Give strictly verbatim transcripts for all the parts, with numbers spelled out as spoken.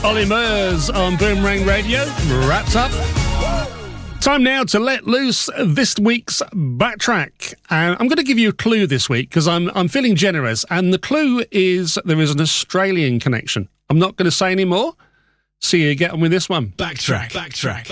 Ollie Murs on Boomerang Radio. Wraps up. Time now to let loose this week's Backtrack. And I'm going to give you a clue this week because I'm I'm feeling generous. And the clue is there is an Australian connection. I'm not going to say any more. See you get on with this one. Backtrack. Backtrack.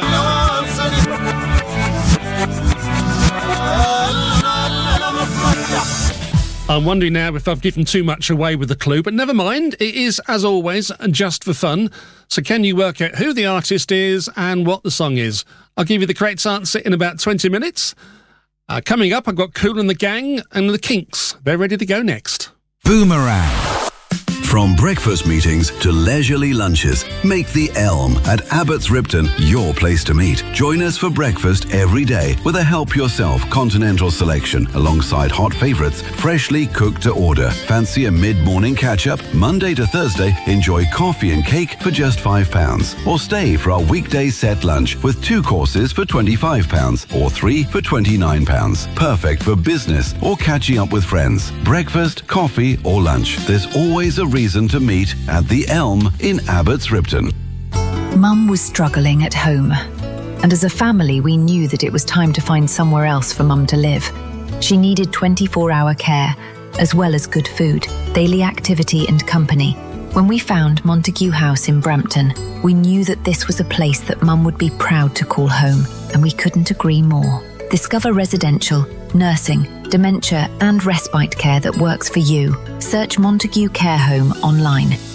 I'm wondering now if I've given too much away with the clue, but never mind. It is, as always, just for fun. So can you work out who the artist is and what the song is? I'll give you the correct answer in about twenty minutes. Uh, coming up, I've got Kool and the Gang and the Kinks. They're ready to go next. Boomerang. From breakfast meetings to leisurely lunches, make the Elm at Abbots Ripton your place to meet. Join us for breakfast every day with a help-yourself continental selection alongside hot favourites, freshly cooked to order. Fancy a mid-morning catch-up? Monday to Thursday, enjoy coffee and cake for just five pounds. Or stay for our weekday set lunch with two courses for twenty-five pounds or three for twenty-nine pounds. Perfect for business or catching up with friends. Breakfast, coffee or lunch. There's always a reason to meet at the Elm in Abbots Ripton. Mum was struggling at home, and as a family we knew that it was time to find somewhere else for Mum to live. She needed twenty-four hour care, as well as good food, daily activity and company. When we found Montague House in Brampton, we knew that this was a place that Mum would be proud to call home, and we couldn't agree more. Discover residential, nursing, dementia and respite care that works for you. Search Montague Care Home online.